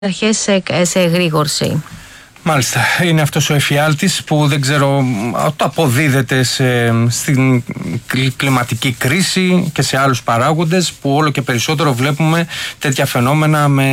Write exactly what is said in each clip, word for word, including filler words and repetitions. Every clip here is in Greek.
αρχές σε, σε εγρήγορση. Μάλιστα, είναι αυτός ο εφιάλτης που δεν ξέρω, το αποδίδεται σε, στην κλιματική κρίση και σε άλλους παράγοντες που όλο και περισσότερο βλέπουμε τέτοια φαινόμενα με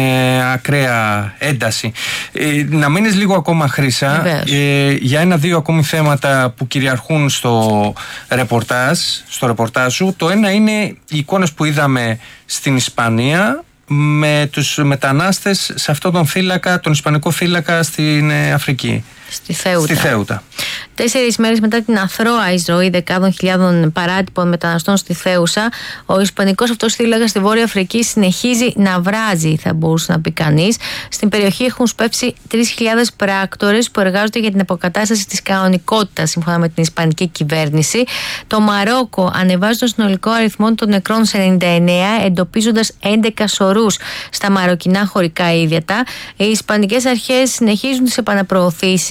ακραία ένταση. Ε, να μείνεις λίγο ακόμα, Χρύσα, ε, για ένα-δύο ακόμη θέματα που κυριαρχούν στο ρεπορτάζ, στο ρεπορτάζ σου. Το ένα είναι οι εικόνες που είδαμε στην Ισπανία με τους μετανάστες σε αυτόν τον θύλακα, τον ισπανικό θύλακα στην Αφρική. Στη Θέουτα. Στη Θέουτα. Τέσσερις μέρες μετά την αθρώα εισρωή δεκάδων χιλιάδων παράτυπων μεταναστών στη Θέουσα, ο ισπανικός αυτός θύλακας στη Βόρεια Αφρική συνεχίζει να βράζει, θα μπορούσε να πει κανείς. Στην περιοχή έχουν σπεύσει τρεις χιλιάδες πράκτορες που εργάζονται για την αποκατάσταση της κανονικότητας, σύμφωνα με την ισπανική κυβέρνηση. Το Μαρόκο ανεβάζει τον συνολικό αριθμό των νεκρών σε ενενήντα εννέα, εντοπίζοντας έντεκα σωρούς στα μαροκινά χωρικά ύδατα. Οι ισπανικές αρχές συνεχίζουν τις επαναπροωθήσεις,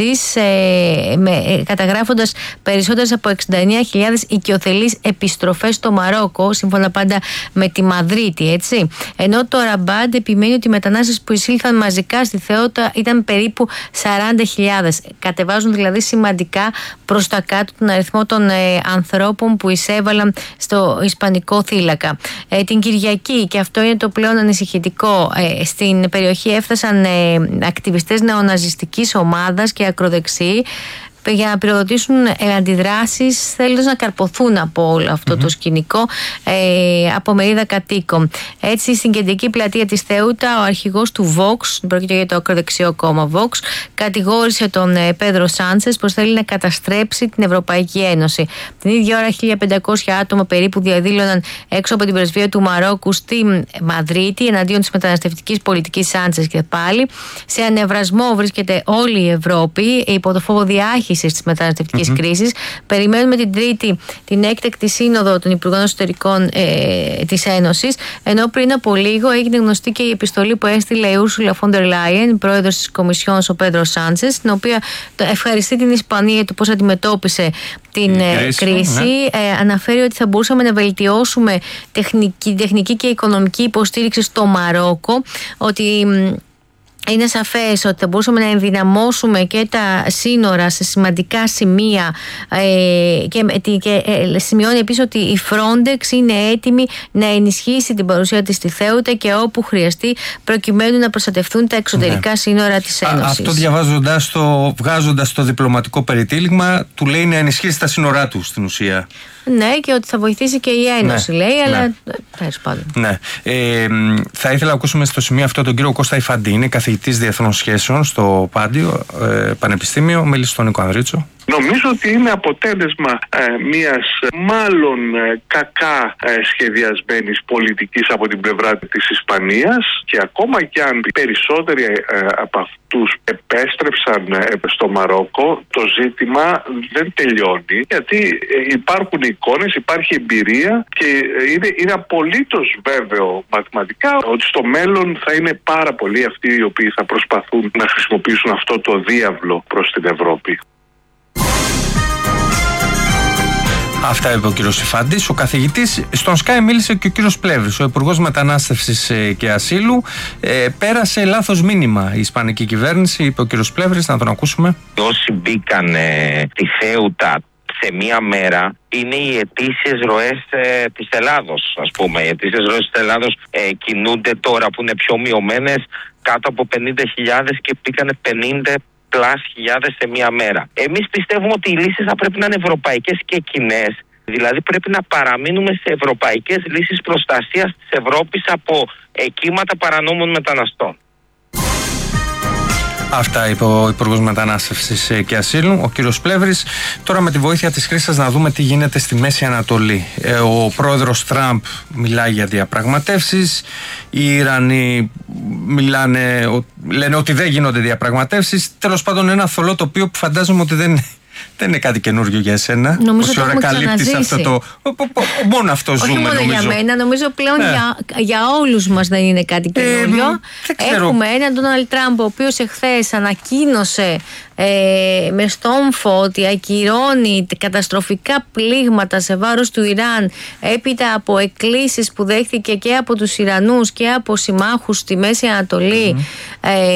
Ε, με, ε, καταγράφοντας περισσότερες από εξήντα εννέα χιλιάδες οικειοθελείς επιστροφές στο Μαρόκο, σύμφωνα πάντα με τη Μαδρίτη, έτσι. Ενώ το Ραμπάντ επιμένει ότι οι μετανάστες που εισήλθαν μαζικά στη Θέουτα ήταν περίπου σαράντα χιλιάδες. Κατεβάζουν δηλαδή σημαντικά προς τα κάτω τον αριθμό των ε, ανθρώπων που εισέβαλαν στο ισπανικό θύλακα. Ε, την Κυριακή, και αυτό είναι το πλέον ανησυχητικό, ε, στην περιοχή έφτασαν ε, ακτιβιστές νεοναζιστικής ομάδας και ακροδεξιοί για να πυροδοτήσουν αντιδράσεις, θέλοντας να καρποθούν από όλο αυτό mm-hmm. το σκηνικό ε, από μερίδα κατοίκων. Έτσι, στην κεντρική πλατεία της Θέουτα, ο αρχηγός του Vox, πρόκειται για το ακροδεξιό κόμμα Vox, κατηγόρησε τον ε, Πέδρο Σάντσες πως θέλει να καταστρέψει την Ευρωπαϊκή Ένωση. Την ίδια ώρα, χίλια πεντακόσια άτομα περίπου διαδήλωναν έξω από την πρεσβεία του Μαρόκου στη Μαδρίτη εναντίον της μεταναστευτικής πολιτικής Σάντσες, και πάλι σε ανεβρασμό βρίσκεται όλη η Ευρώπη υπό το φόβο διάχυσης της μεταναστευτικής mm-hmm. κρίσης. Περιμένουμε την Τρίτη την έκτακτη σύνοδο των Υπουργών Εσωτερικών ε, της Ένωσης, ενώ πριν από λίγο έγινε γνωστή και η επιστολή που έστειλε η Ursula von der Leyen, πρόεδρος της Κομισιόν, ο Πέδρο Σάντσες, στην οποία ευχαριστεί την Ισπανία για το πώς αντιμετώπισε την ε, κρίση. κρίση. Ναι. Ε, αναφέρει ότι θα μπορούσαμε να βελτιώσουμε τεχνική, τεχνική και οικονομική υποστήριξη στο Μαρόκο, ότι είναι σαφές ότι θα μπορούσαμε να ενδυναμώσουμε και τα σύνορα σε σημαντικά σημεία ε, και, και ε, σημειώνει επίσης ότι η Frontex είναι έτοιμη να ενισχύσει την παρουσία της στη Θέουτα και όπου χρειαστεί, προκειμένου να προστατευτούν τα εξωτερικά ναι. σύνορα της Ένωσης. Α, αυτό διαβάζοντας το, βγάζοντας το διπλωματικό περιτύλιγμα, του λέει να ενισχύσει τα σύνορά του στην ουσία. Ναι, και ότι θα βοηθήσει και η Ένωση, ναι, λέει, ναι. αλλά τέλος πάντων. Ναι. Ε, θα ήθελα να ακούσουμε στο σημείο αυτό τον κύριο Κώστα Ιφαντή, είναι καθηγητής διεθνών σχέσεων στο Πάντιο ε, Πανεπιστήμιο, μίλησε στον Νίκο Ανδρίτσο. Νομίζω ότι είναι αποτέλεσμα ε, μιας μάλλον ε, κακά ε, σχεδιασμένης πολιτικής από την πλευρά της Ισπανίας, και ακόμα κι αν περισσότεροι ε, από αυτούς επέστρεψαν ε, στο Μαρόκο, το ζήτημα δεν τελειώνει, γιατί ε, υπάρχουν εικόνες, υπάρχει εμπειρία και ε, είναι, είναι απολύτως βέβαιο μαθηματικά ότι στο μέλλον θα είναι πάρα πολλοί αυτοί οι οποίοι θα προσπαθούν να χρησιμοποιήσουν αυτό το διάβλο προς την Ευρώπη. Αυτά είπε ο κύριος Ιφαντής, ο καθηγητής. Στον Sky μίλησε και ο κύριος Πλεύρης, ο Υπουργός Μετανάστευσης και Ασύλου. Ε, πέρασε λάθος μήνυμα η ισπανική κυβέρνηση, είπε ο κύριος Πλεύρης, να τον ακούσουμε. Όσοι μπήκαν ε, τη Θέουτα σε μία μέρα είναι οι ετήσιες ροές ε, της Ελλάδος, ας πούμε. Οι ετήσιες ροές της Ελλάδος ε, κινούνται τώρα που είναι πιο μειωμένες κάτω από πενήντα χιλιάδες και πήγανε πενήντα πλάς χιλιάδες σε μία μέρα. Εμείς πιστεύουμε ότι οι λύσεις θα πρέπει να είναι ευρωπαϊκές και κοινές. Δηλαδή πρέπει να παραμείνουμε σε ευρωπαϊκές λύσεις προστασίας της Ευρώπης από κύματα παρανόμων μεταναστών. Αυτά είπε ο Υπουργός Μετανάστευσης και Ασύλου, ο κύριος Πλεύρης. Τώρα, με τη βοήθεια της Χρύσας, να δούμε τι γίνεται στη Μέση Ανατολή. Ο πρόεδρος Τραμπ μιλάει για διαπραγματεύσεις. Οι Ιρανοί μιλάνε, λένε ότι δεν γίνονται διαπραγματεύσεις. Τέλος πάντων, ένα θολό τοπίο που φαντάζομαι ότι δεν Δεν είναι κάτι καινούριο για εσένα. Νομίζω Όση το ώρα έχουμε καλύπτεις αυτό το. Μόνο αυτό Όχι ζούμε, μόνο νομίζω. για μένα, νομίζω πλέον Ναι. για, για όλους μας δεν είναι κάτι καινούριο. Ε, δεν ξέρω. Έχουμε έναν Ντόναλντ Τραμπ, ο οποίος εχθές ανακοίνωσε ε, με στόμφο ότι ακυρώνει καταστροφικά πλήγματα σε βάρος του Ιράν έπειτα από εκκλήσεις που δέχθηκε και από τους Ιρανούς και από συμμάχους στη Μέση Ανατολή. Mm. Ε,